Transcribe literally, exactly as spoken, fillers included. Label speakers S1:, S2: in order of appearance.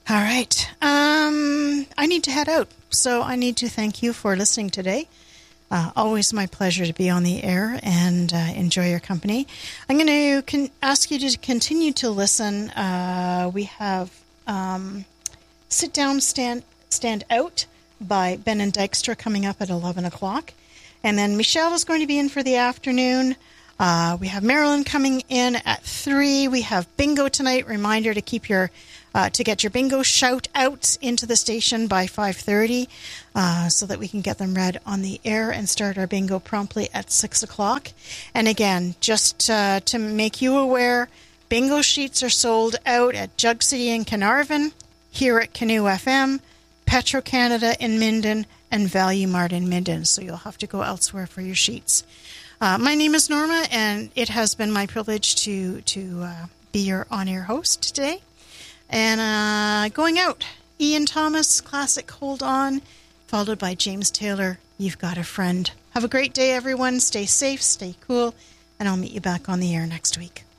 S1: All right. Um, I need to head out, so I need to thank you for listening today. Uh, always my pleasure to be on the air and uh, enjoy your company. I'm going to con- ask you to continue to listen. Uh, we have um, Sit Down, Stand, Stand Out by Ben and Dykstra coming up at eleven o'clock. And then Michelle is going to be in for the afternoon. Uh, we have Marilyn coming in at three. We have bingo tonight. Reminder to keep your uh, to get your bingo shout outs into the station by five thirty uh, so that we can get them read on the air and start our bingo promptly at six o'clock. And again, just uh, to make you aware, bingo sheets are sold out at Jug City in Carnarvon, here at Canoe F M, Petro-Canada in Minden, and Value Mart in Minden. So you'll have to go elsewhere for your sheets. Uh, my name is Norma, and it has been my privilege to to uh, be your on-air host today. And uh, going out, Ian Thomas, classic Hold On, followed by James Taylor, You've Got a Friend. Have a great day, everyone. Stay safe, stay cool, and I'll meet you back on the air next week.